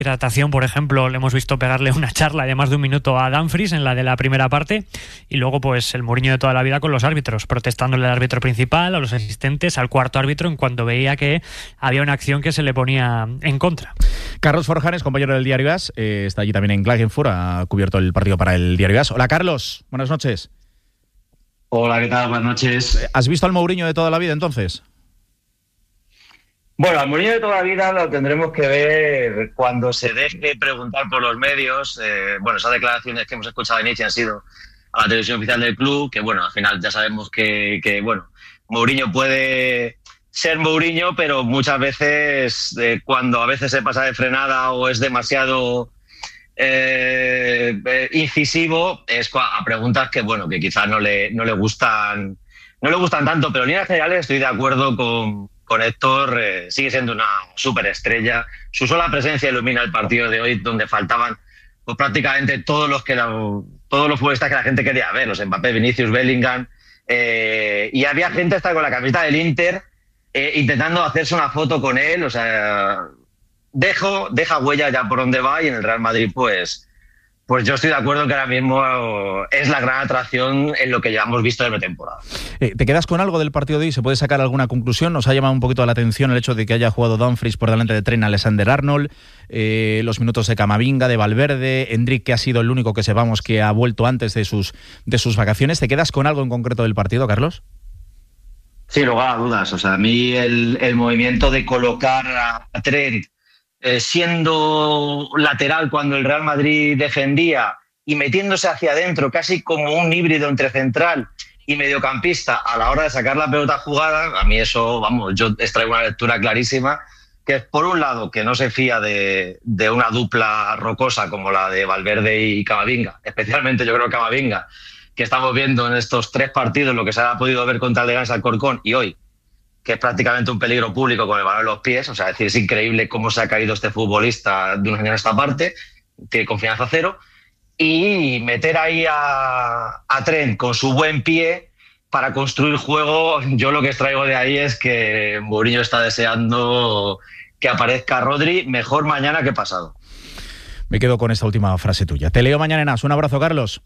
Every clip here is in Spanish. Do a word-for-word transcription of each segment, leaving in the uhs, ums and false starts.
hidratación, por ejemplo, le hemos visto pegarle una charla de más de un minuto a Dumfries en la de la primera parte, y luego pues el Mourinho de toda la vida con los árbitros, protestándole al árbitro principal, a los asistentes, al cuarto árbitro en cuanto veía que había una acción que se le ponía en contra. Carlos Forjanes, compañero del Diario AS, eh, está allí también en Klagenfurt, ha cubierto el partido para el Diario AS. Hola Carlos, buenas noches. Hola, ¿qué tal? Buenas noches. ¿Has visto al Mourinho de toda la vida entonces? Bueno, al Mourinho de toda la vida lo tendremos que ver cuando se deje preguntar por los medios. Eh, bueno, esas declaraciones que hemos escuchado de Nietzsche han sido a la televisión oficial del club, que bueno, al final ya sabemos que, que bueno, Mourinho puede ser Mourinho, pero muchas veces eh, cuando a veces se pasa de frenada o es demasiado eh, eh, incisivo, es a preguntas que bueno, que quizás no le, no le gustan, no le gustan tanto, pero en líneas generales estoy de acuerdo con Con Héctor, eh, sigue siendo una superestrella. Su sola presencia ilumina el partido de hoy, donde faltaban pues, prácticamente todos los que la, todos los futbolistas que la gente quería ver, los Mbappé, Vinicius, Bellingham, eh, y había gente hasta con la camiseta del Inter eh, intentando hacerse una foto con él. O sea, dejo, deja huella ya por donde va, y en el Real Madrid pues Pues yo estoy de acuerdo que ahora mismo es la gran atracción en lo que ya hemos visto de pretemporada. Eh, ¿Te quedas con algo del partido de hoy? ¿Se puede sacar alguna conclusión? Nos ha llamado un poquito la atención el hecho de que haya jugado Dumfries por delante de Trent Alexander-Arnold, eh, los minutos de Camavinga, de Valverde, Endrick, que ha sido el único que sepamos que ha vuelto antes de sus, de sus vacaciones. ¿Te quedas con algo en concreto del partido, Carlos? Sí, lugar a dudas. O sea, a mí el, el movimiento de colocar a, a Trent Eh, siendo lateral cuando el Real Madrid defendía y metiéndose hacia adentro casi como un híbrido entre central y mediocampista a la hora de sacar la pelota jugada, a mí eso, vamos, yo extraigo una lectura clarísima, que es por un lado que no se fía de, de una dupla rocosa como la de Valverde y Camavinga, especialmente yo creo que Camavinga, que estamos viendo en estos tres partidos lo que se ha podido ver contra el Leganés Alcorcón y hoy, que es prácticamente un peligro público con el balón en los pies. O sea, es decir, es increíble cómo se ha caído este futbolista de unos años a esta parte, tiene confianza cero, y meter ahí a, a Trent con su buen pie para construir juego. Yo lo que extraigo de ahí es que Mourinho está deseando que aparezca Rodri mejor mañana que pasado. Me quedo con esta última frase tuya. Te leo mañana en A S. Un abrazo, Carlos.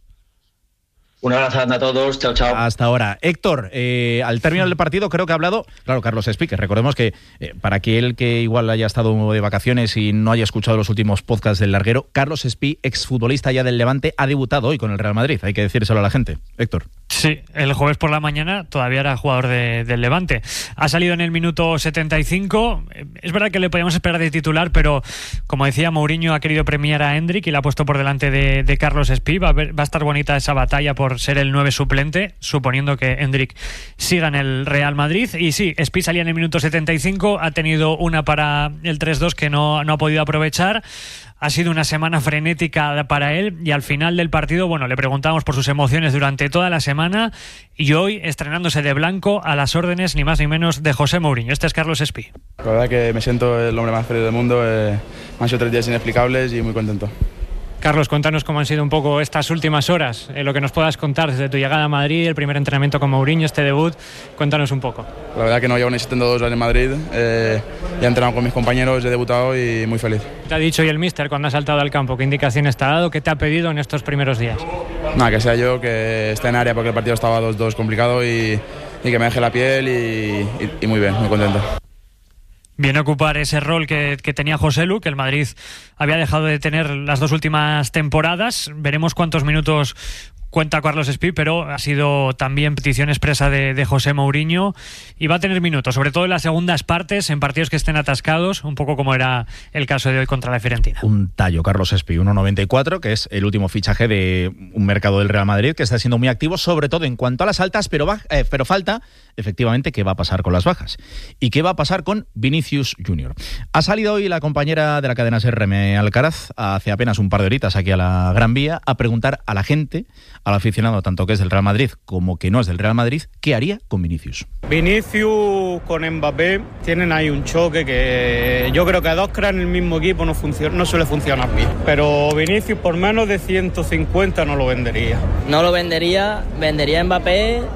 Un abrazo a todos, chao, chao. Hasta ahora. Héctor, eh, al término del partido creo que ha hablado, claro, Carlos Espí, que recordemos que eh, para aquel que igual haya estado de vacaciones y no haya escuchado los últimos podcasts del Larguero, Carlos Espí, exfutbolista ya del Levante, ha debutado hoy con el Real Madrid, hay que decírselo a la gente. Héctor. Sí, el jueves por la mañana todavía era jugador de, del Levante. Ha salido en el minuto setenta y cinco. Es verdad que le podíamos esperar de titular, pero como decía, Mourinho ha querido premiar a Endrick y le ha puesto por delante de, de Carlos Espí. Va a, ver, va a estar bonita esa batalla por ser el nueve suplente, suponiendo que Endrick siga en el Real Madrid. Y sí, Espí salía en el minuto setenta y cinco, ha tenido una para el tres dos que no, no ha podido aprovechar. Ha sido una semana frenética para él y al final del partido, bueno, le preguntamos por sus emociones durante toda la semana y hoy estrenándose de blanco a las órdenes ni más ni menos de José Mourinho. Este es Carlos Espí. La verdad que me siento el hombre más feliz del mundo, eh, han sido tres días inexplicables y muy contento. Carlos, cuéntanos cómo han sido un poco estas últimas horas, eh, lo que nos puedas contar desde tu llegada a Madrid, el primer entrenamiento con Mourinho, este debut, cuéntanos un poco. La verdad que no llevo ni setenta y dos horas en Madrid, eh, ya he entrenado con mis compañeros, he debutado y muy feliz. ¿Te ha dicho hoy el míster cuando ha saltado al campo? ¿Qué indicaciones te ha dado? ¿Qué te ha pedido en estos primeros días? Nada, que sea yo, que esté en área porque el partido estaba dos dos complicado y, y que me deje la piel y, y, y muy bien, muy contento. Viene a ocupar ese rol que, que tenía Joselu, que el Madrid había dejado de tener las dos últimas temporadas. Veremos cuántos minutos cuenta Carlos Espí, pero ha sido también petición expresa de, de José Mourinho y va a tener minutos, sobre todo en las segundas partes, en partidos que estén atascados, un poco como era el caso de hoy contra la Fiorentina. Un tallo, Carlos Espí, uno noventa y cuatro, que es el último fichaje de un mercado del Real Madrid que está siendo muy activo, sobre todo en cuanto a las altas, pero, baja, eh, pero falta efectivamente qué va a pasar con las bajas y qué va a pasar con Vinicius Junior. Ha salido hoy la compañera de la cadena SER, Reme Alcaraz, hace apenas un par de horitas aquí a la Gran Vía, a preguntar a la gente, al aficionado tanto que es del Real Madrid como que no es del Real Madrid, ¿qué haría con Vinicius? Vinicius con Mbappé tienen ahí un choque que yo creo que a dos cracks en el mismo equipo no, funciona, no suele funcionar bien. Pero Vinicius por menos de ciento cincuenta no lo vendería. No lo vendería, vendería a Mbappé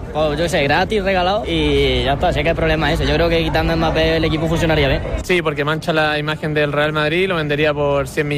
Pues yo sé, gratis, regalado y ya está, sé que el problema es ese. Yo creo que quitando a Mbappé el equipo funcionaría bien. Sí, porque mancha la imagen del Real Madrid, lo vendería por cien millones.